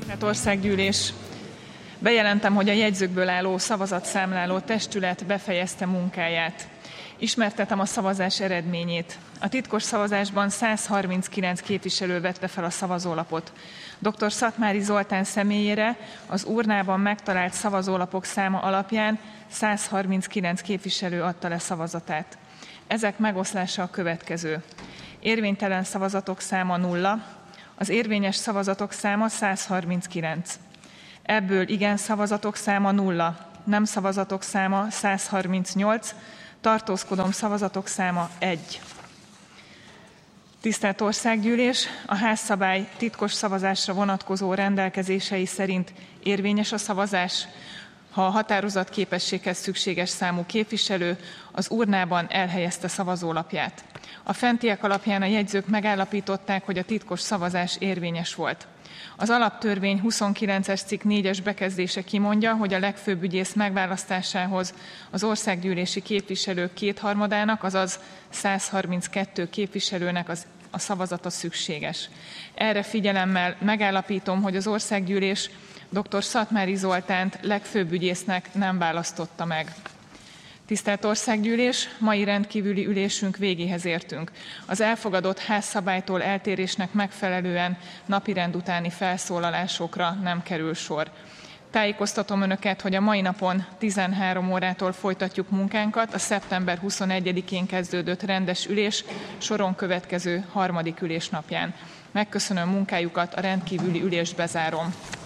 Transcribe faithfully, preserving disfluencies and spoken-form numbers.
Tisztelt Országgyűlés! Bejelentem, hogy a jegyzőkből álló szavazatszámláló testület befejezte munkáját. Ismertetem a szavazás eredményét. A titkos szavazásban száz harminckilenc képviselő vette fel a szavazólapot. dr. Szatmári Zoltán személyére az urnában megtalált szavazólapok száma alapján száz harminckilenc képviselő adta le szavazatát. Ezek megoszlása a következő. Érvénytelen szavazatok száma nulla, az érvényes szavazatok száma száz harminckilenc. Ebből igen szavazatok száma nulla, nem szavazatok száma száz harmincnyolc, tartózkodom szavazatok száma egy. Tisztelt Országgyűlés! A házszabály titkos szavazásra vonatkozó rendelkezései szerint érvényes a szavazás, ha a határozatképességhez szükséges számú képviselő az urnában elhelyezte szavazólapját. A fentiek alapján a jegyzők megállapították, hogy a titkos szavazás érvényes volt. Az alaptörvény huszonkilences cikk négyes bekezdése kimondja, hogy a legfőbb ügyész megválasztásához az országgyűlési képviselők kétharmadának, azaz száz harminckettő képviselőnek az, a szavazata szükséges. Erre figyelemmel megállapítom, hogy az Országgyűlés dr. Szatmári Zoltánt legfőbb ügyésznek nem választotta meg. Tisztelt Országgyűlés, mai rendkívüli ülésünk végéhez értünk. Az elfogadott házszabálytól eltérésnek megfelelően napirend utáni felszólalásokra nem kerül sor. Tájékoztatom Önöket, hogy a mai napon tizenhárom órától folytatjuk munkánkat, a szeptember huszonegyedikén kezdődött rendes ülés soron következő harmadik ülésnapján. Megköszönöm munkájukat, a rendkívüli ülést bezárom.